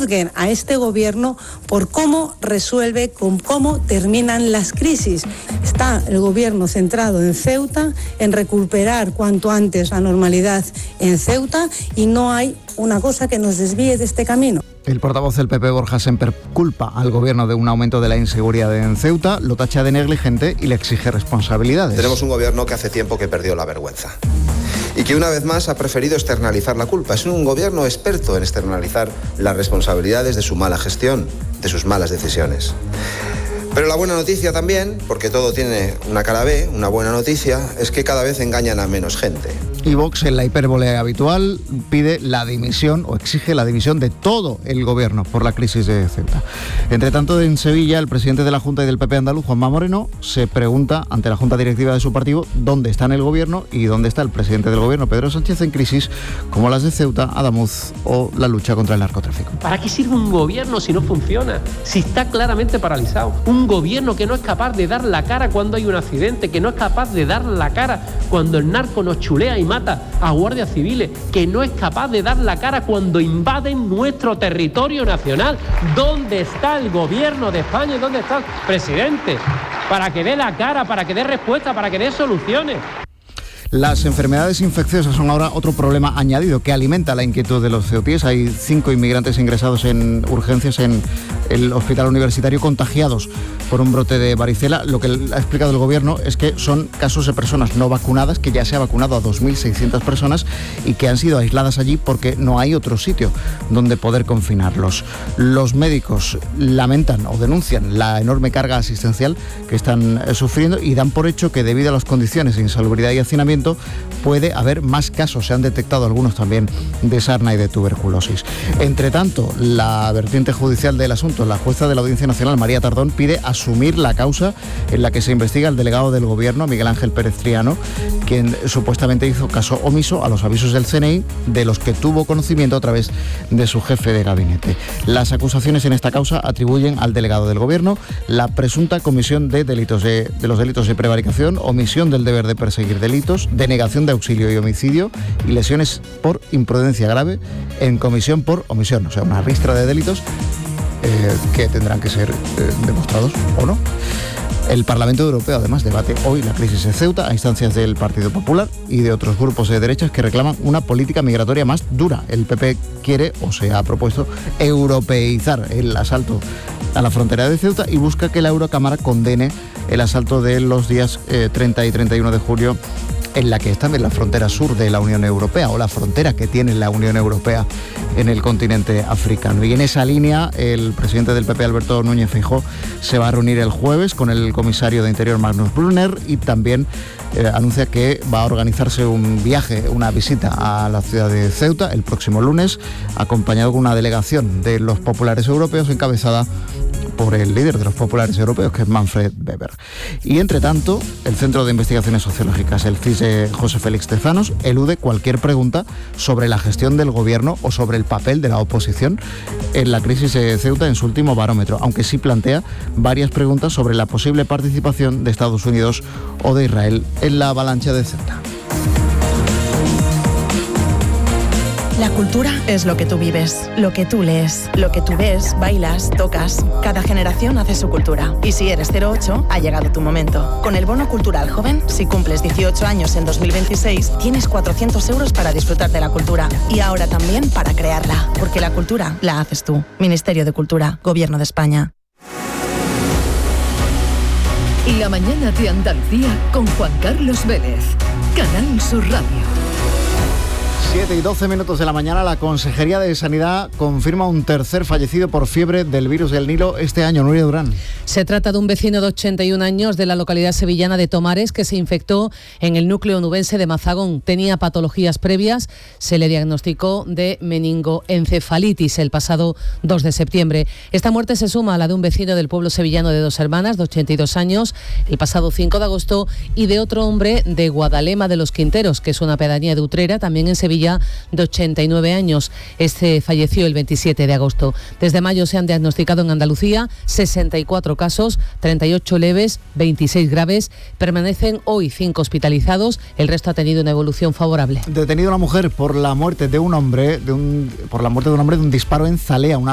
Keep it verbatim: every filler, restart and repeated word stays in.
juzguen a este gobierno por cómo resuelve, con cómo terminan las crisis. Está el gobierno centrado en Ceuta, en recuperar cuanto antes la normalidad en Ceuta, y no hay una cosa que nos desvíe de este camino. El portavoz del P P, Borja Semper, culpa al gobierno de un aumento de la inseguridad en Ceuta, lo tacha de negligente y le exige responsabilidades. Tenemos un gobierno que hace tiempo que perdió la vergüenza y que una vez más ha preferido externalizar la culpa. Es un gobierno experto en externalizar las responsabilidades de su mala gestión, de sus malas decisiones. Pero la buena noticia también, porque todo tiene una cara B, una buena noticia, es que cada vez engañan a menos gente. Y Vox, en la hipérbole habitual, pide la dimisión o exige la dimisión de todo el gobierno por la crisis de Ceuta. Entre tanto, en Sevilla, el presidente de la Junta y del P P andaluz, Juanma Moreno, se pregunta ante la Junta Directiva de su partido dónde está en el gobierno y dónde está el presidente del gobierno, Pedro Sánchez, en crisis como las de Ceuta, Adamuz o la lucha contra el narcotráfico. ¿Para qué sirve un gobierno si no funciona? Si está claramente paralizado. Un gobierno que no es capaz de dar la cara cuando hay un accidente, que no es capaz de dar la cara cuando el narco nos chulea y mata a guardias civiles, que no es capaz de dar la cara cuando invaden nuestro territorio nacional. ¿Dónde está el gobierno de España y dónde está el presidente? Para que dé la cara, para que dé respuesta, para que dé soluciones. Las enfermedades infecciosas son ahora otro problema añadido que alimenta la inquietud de los ceutíes. Hay cinco inmigrantes ingresados en urgencias en el hospital universitario contagiados por un brote de varicela. Lo que ha explicado el gobierno es que son casos de personas no vacunadas, que ya se ha vacunado a dos mil seiscientas personas y que han sido aisladas allí porque no hay otro sitio donde poder confinarlos. Los médicos lamentan o denuncian la enorme carga asistencial que están sufriendo y dan por hecho que debido a las condiciones de insalubridad y hacinamiento puede haber más casos. Se han detectado algunos también de sarna y de tuberculosis. Entre tanto, la vertiente judicial del asunto, la jueza de la Audiencia Nacional, María Tardón, pide asumir la causa en la que se investiga el delegado del Gobierno, Miguel Ángel Pérez Triano, quien supuestamente hizo caso omiso a los avisos del C N I, de los que tuvo conocimiento a través de su jefe de gabinete. Las acusaciones en esta causa atribuyen al delegado del Gobierno la presunta comisión de delitos de, de los delitos de prevaricación, omisión del deber de perseguir delitos, denegación de auxilio y homicidio y lesiones por imprudencia grave en comisión por omisión, o sea, una ristra de delitos eh, que tendrán que ser eh, demostrados o no. El Parlamento Europeo, además, debate hoy la crisis de Ceuta a instancias del Partido Popular y de otros grupos de derechas que reclaman una política migratoria más dura. El P P quiere, o se ha propuesto, europeizar el asalto a la frontera de Ceuta y busca que la Eurocámara condene el asalto de los días eh, treinta y treinta y uno de julio, en la que está en la frontera sur de la Unión Europea, o la frontera que tiene la Unión Europea en el continente africano. Y en esa línea, el presidente del P P, Alberto Núñez Feijóo, se va a reunir el jueves con el comisario de Interior, Magnus Brunner, y también eh, anuncia que va a organizarse un viaje, una visita a la ciudad de Ceuta el próximo lunes, acompañado con una delegación de los populares europeos encabezada por el líder de los populares europeos, que es Manfred Weber. Y entre tanto, el Centro de Investigaciones Sociológicas, el CISE José Félix Tezanos, elude cualquier pregunta sobre la gestión del gobierno o sobre el papel de la oposición en la crisis de Ceuta en su último barómetro, aunque sí plantea varias preguntas sobre la posible participación de Estados Unidos o de Israel en la avalancha de Ceuta. La cultura es lo que tú vives, lo que tú lees, lo que tú ves, bailas, tocas. Cada generación hace su cultura. Y si eres cero ocho, ha llegado tu momento. Con el Bono Cultural Joven, si cumples dieciocho años en dos mil veintiséis, tienes cuatrocientos euros para disfrutar de la cultura. Y ahora también para crearla. Porque la cultura la haces tú. Ministerio de Cultura, Gobierno de España. La mañana de Andalucía con Juan Carlos Vélez. Canal Sur Radio. siete y doce minutos de la mañana, la Consejería de Sanidad confirma un tercer fallecido por fiebre del virus del Nilo este año. Nuria Durán. Se trata de un vecino de ochenta y un años de la localidad sevillana de Tomares que se infectó en el núcleo onubense de Mazagón. Tenía patologías previas, se le diagnosticó de meningoencefalitis el pasado dos de septiembre. Esta muerte se suma a la de un vecino del pueblo sevillano de Dos Hermanas, de ochenta y dos años, el pasado cinco de agosto, y de otro hombre de Guadalema de los Quinteros, que es una pedanía de Utrera, también en Sevilla, de ochenta y nueve años. Este falleció el veintisiete de agosto. Desde mayo se han diagnosticado en Andalucía sesenta y cuatro casos, treinta y ocho leves, veintiséis graves. Permanecen hoy cinco hospitalizados. El resto ha tenido una evolución favorable. Detenida una mujer por la muerte de un hombre, de un, por la muerte de un hombre de un disparo en Zalea, una